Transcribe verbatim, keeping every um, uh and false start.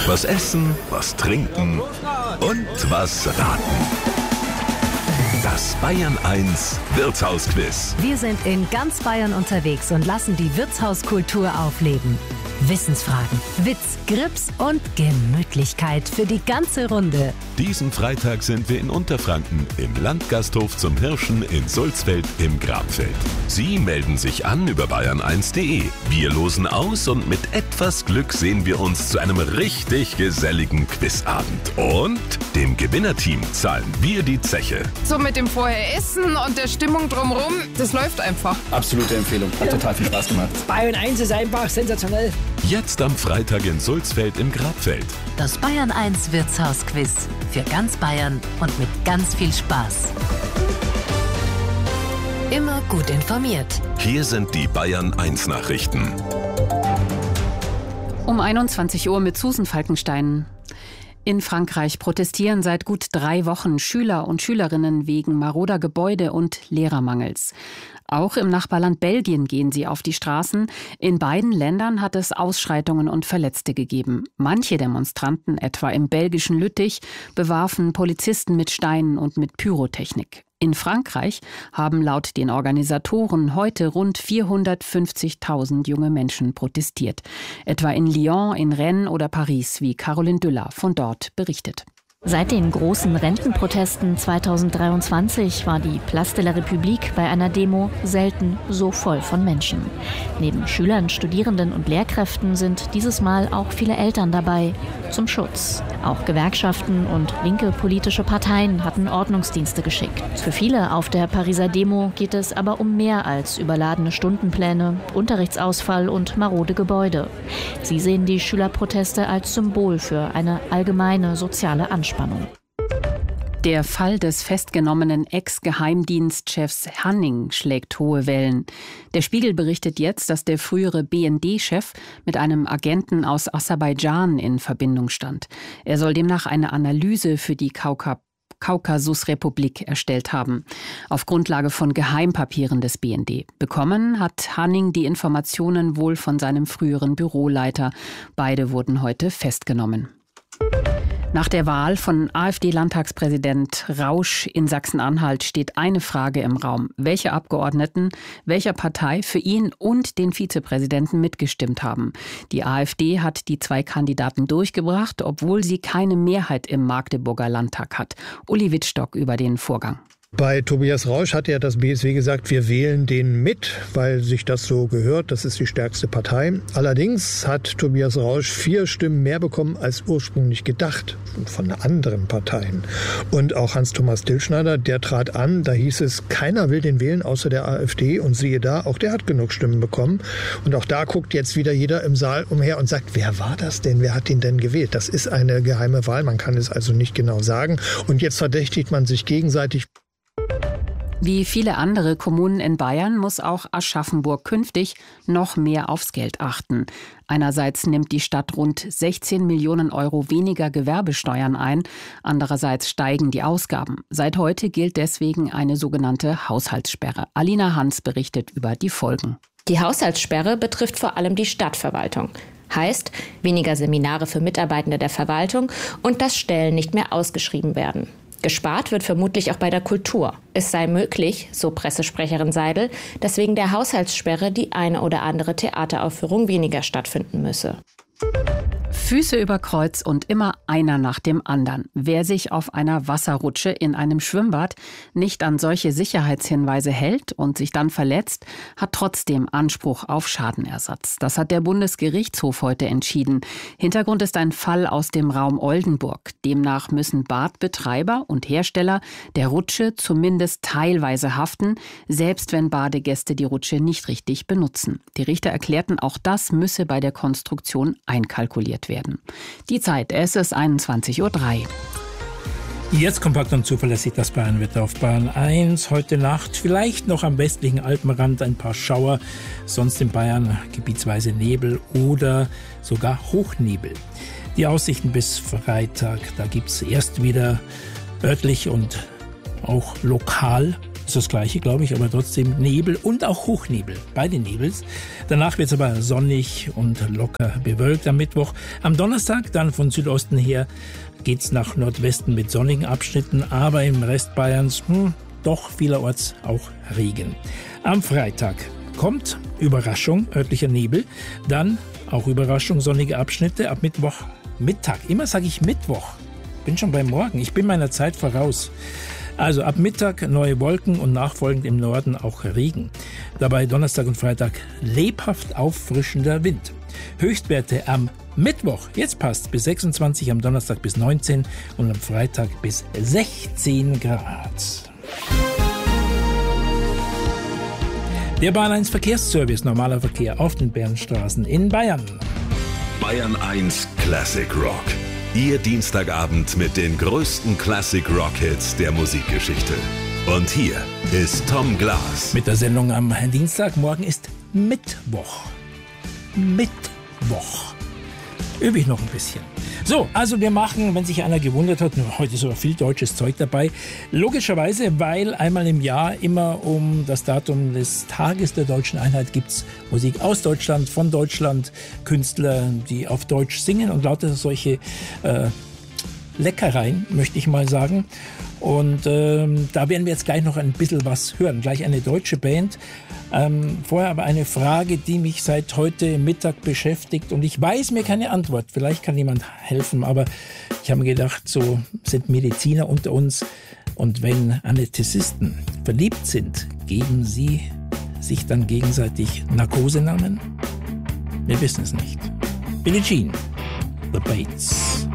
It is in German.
Was essen, was trinken und was raten. Das Bayern eins Wirtshausquiz. Wir sind in ganz Bayern unterwegs und lassen die Wirtshauskultur aufleben. Wissensfragen, Witz, Grips und Gemütlichkeit für die ganze Runde. Diesen Freitag sind wir in Unterfranken im Landgasthof zum Hirschen in Sulzfeld im Grabfeld. Sie melden sich an über bayern eins punkt de. Wir losen aus und mit etwas Glück sehen wir uns zu einem richtig geselligen Quizabend. Und dem Gewinnerteam zahlen wir die Zeche. So mit dem vorher Essen und der Stimmung drumherum, das läuft einfach. Absolute Empfehlung. Hat total viel Spaß gemacht. Bayern eins ist einfach sensationell. Jetzt am Freitag in Sulzfeld im Grabfeld. Das Bayern eins Wirtshausquiz. Für ganz Bayern und mit ganz viel Spaß. Immer gut informiert. Hier sind die Bayern eins Nachrichten. Um einundzwanzig Uhr mit Susan Falkenstein. In Frankreich protestieren seit gut drei Wochen Schüler und Schülerinnen wegen maroder Gebäude und Lehrermangels. Auch im Nachbarland Belgien gehen sie auf die Straßen. In beiden Ländern hat es Ausschreitungen und Verletzte gegeben. Manche Demonstranten, etwa im belgischen Lüttich, bewarfen Polizisten mit Steinen und mit Pyrotechnik. In Frankreich haben laut den Organisatoren heute rund vierhundertfünfzigtausend junge Menschen protestiert. Etwa in Lyon, in Rennes oder Paris, wie Caroline Düller von dort berichtet. Seit den großen Rentenprotesten zweitausenddreiundzwanzig war die Place de la République bei einer Demo selten so voll von Menschen. Neben Schülern, Studierenden und Lehrkräften sind dieses Mal auch viele Eltern dabei, zum Schutz. Auch Gewerkschaften und linke politische Parteien hatten Ordnungsdienste geschickt. Für viele auf der Pariser Demo geht es aber um mehr als überladene Stundenpläne, Unterrichtsausfall und marode Gebäude. Sie sehen die Schülerproteste als Symbol für eine allgemeine soziale Anspannung. Der Fall des festgenommenen Ex-Geheimdienstchefs Hanning schlägt hohe Wellen. Der Spiegel berichtet jetzt, dass der frühere B N D-Chef mit einem Agenten aus Aserbaidschan in Verbindung stand. Er soll demnach eine Analyse für die Kauka- Kaukasusrepublik erstellt haben, auf Grundlage von Geheimpapieren des B N D. Bekommen hat Hanning die Informationen wohl von seinem früheren Büroleiter. Beide wurden heute festgenommen. Nach der Wahl von AfD-Landtagspräsident Rausch in Sachsen-Anhalt steht eine Frage im Raum: Welche Abgeordneten welcher Partei für ihn und den Vizepräsidenten mitgestimmt haben. Die AfD hat die zwei Kandidaten durchgebracht, obwohl sie keine Mehrheit im Magdeburger Landtag hat. Uli Wittstock über den Vorgang. Bei Tobias Rausch hat ja das B S W gesagt, wir wählen den mit, weil sich das so gehört. Das ist die stärkste Partei. Allerdings hat Tobias Rausch vier Stimmen mehr bekommen als ursprünglich gedacht von anderen Parteien. Und auch Hans-Thomas Dillschneider, der trat an, da hieß es, keiner will den wählen außer der AfD. Und siehe da, auch der hat genug Stimmen bekommen. Und auch da guckt jetzt wieder jeder im Saal umher und sagt, wer war das denn? Wer hat ihn denn gewählt? Das ist eine geheime Wahl, man kann es also nicht genau sagen. Und jetzt verdächtigt man sich gegenseitig. Wie viele andere Kommunen in Bayern muss auch Aschaffenburg künftig noch mehr aufs Geld achten. Einerseits nimmt die Stadt rund sechzehn Millionen Euro weniger Gewerbesteuern ein, andererseits steigen die Ausgaben. Seit heute gilt deswegen eine sogenannte Haushaltssperre. Alina Hans berichtet über die Folgen. Die Haushaltssperre betrifft vor allem die Stadtverwaltung. Heißt, weniger Seminare für Mitarbeitende der Verwaltung und dass Stellen nicht mehr ausgeschrieben werden. Gespart wird vermutlich auch bei der Kultur. Es sei möglich, so Pressesprecherin Seidel, dass wegen der Haushaltssperre die eine oder andere Theateraufführung weniger stattfinden müsse. Füße über Kreuz und immer einer nach dem anderen. Wer sich auf einer Wasserrutsche in einem Schwimmbad nicht an solche Sicherheitshinweise hält und sich dann verletzt, hat trotzdem Anspruch auf Schadenersatz. Das hat der Bundesgerichtshof heute entschieden. Hintergrund ist ein Fall aus dem Raum Oldenburg. Demnach müssen Badbetreiber und Hersteller der Rutsche zumindest teilweise haften, selbst wenn Badegäste die Rutsche nicht richtig benutzen. Die Richter erklärten, auch das müsse bei der Konstruktion einkalkuliert werden. Die Zeit, es ist einundzwanzig Uhr drei. Jetzt kompakt und zuverlässig das Bayernwetter auf Bayern eins. Heute Nacht vielleicht noch am westlichen Alpenrand ein paar Schauer, sonst in Bayern gebietsweise Nebel oder sogar Hochnebel. Die Aussichten bis Freitag, da gibt es erst wieder örtlich und auch lokal Das ist das Gleiche, glaube ich, aber trotzdem Nebel und auch Hochnebel, beide Nebels. Danach wird es aber sonnig und locker bewölkt am Mittwoch. Am Donnerstag dann von Südosten her geht's nach Nordwesten mit sonnigen Abschnitten, aber im Rest Bayerns hm, doch vielerorts auch Regen. Am Freitag kommt Überraschung, örtlicher Nebel, dann auch Überraschung, sonnige Abschnitte ab Mittwoch Mittag. Immer sage ich Mittwoch, bin schon beim Morgen, ich bin meiner Zeit voraus. Also ab Mittag neue Wolken und nachfolgend im Norden auch Regen. Dabei Donnerstag und Freitag lebhaft auffrischender Wind. Höchstwerte am Mittwoch, jetzt passt, bis sechsundzwanzig, am Donnerstag bis neunzehn und am Freitag bis sechzehn Grad. Der Bayern eins Verkehrsservice, normaler Verkehr auf den Bernstraßen in Bayern. Bayern eins Classic Rock. Ihr Dienstagabend mit den größten Classic-Rock-Hits der Musikgeschichte. Und hier ist Tom Glas. Mit der Sendung am Dienstag, morgen ist Mittwoch. Mittwoch. Übe ich noch ein bisschen. So, also wir machen, wenn sich einer gewundert hat, heute ist aber viel deutsches Zeug dabei. Logischerweise, weil einmal im Jahr immer um das Datum des Tages der Deutschen Einheit gibt's Musik aus Deutschland, von Deutschland, Künstler, die auf Deutsch singen und lauter solche äh, Leckereien, möchte ich mal sagen. Und ähm, da werden wir jetzt gleich noch ein bisschen was hören. Gleich eine deutsche Band. Ähm, vorher aber eine Frage, die mich seit heute Mittag beschäftigt. Und ich weiß mir keine Antwort. Vielleicht kann jemand helfen. Aber ich habe mir gedacht, so sind Mediziner unter uns. Und wenn Anästhesisten verliebt sind, geben sie sich dann gegenseitig Narkosenamen? Wir wissen es nicht. Billie Jean, The Bates.